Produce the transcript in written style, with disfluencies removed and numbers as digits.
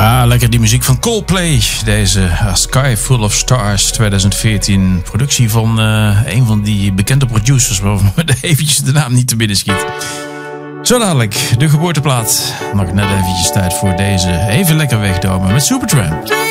Ja, lekker die muziek van Coldplay. Deze A Sky Full of Stars 2014. Productie van een van die bekende producers, waarvan me eventjes de naam niet te binnen schiet. Zo dadelijk, de geboorteplaat. Nog net eventjes tijd voor deze even lekker wegdomen met Supertramp.